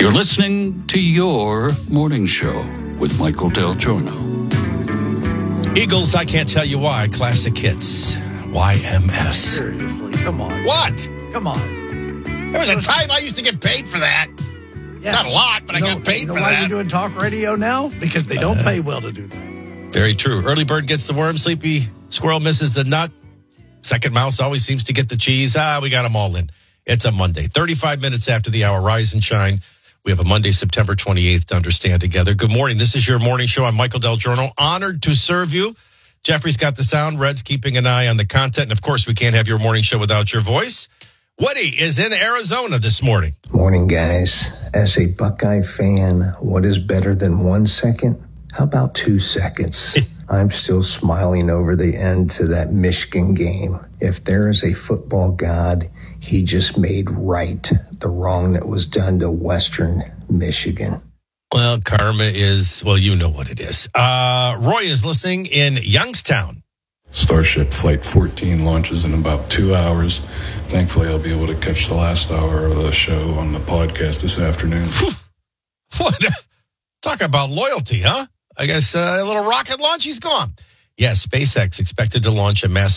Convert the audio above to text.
You're listening to Your Morning Show with Michael Del Giorno. Eagles, I Can't Tell You Why, classic hits. YMS. Seriously, come on. What? Come on. There was a time I used to get paid for that. Yeah. Not a lot, but I got paid for why that. you're doing talk radio now? Because they don't pay well to do that. Very true. Early bird gets the worm. Sleepy squirrel misses the nut. Second mouse always seems to get the cheese. We got them all in. It's a Monday. 35 minutes after the hour. Rise and shine. We have a Monday, September 28th to understand together. Good morning. This is Your Morning Show. I'm Michael Del Giorno. Honored to serve you. Jeffrey's got the sound. Red's keeping an eye on the content. And, of course, we can't have Your Morning Show without your voice. Woody is in Arizona this morning. Morning, guys. As a Buckeye fan, what is better than 1 second? How about 2 seconds? I'm still smiling over the end to that Michigan game. If there is a football god, he just made right the wrong that was done to Western Michigan. Well, karma is, well, you know what it is. Roy is listening in Youngstown. Starship Flight 14 launches in about 2 hours. Thankfully, I'll be able to catch the last hour of the show on the podcast this afternoon. What? Talk about loyalty, huh? I guess a little rocket launch, he's gone. Yes, SpaceX expected to launch a massive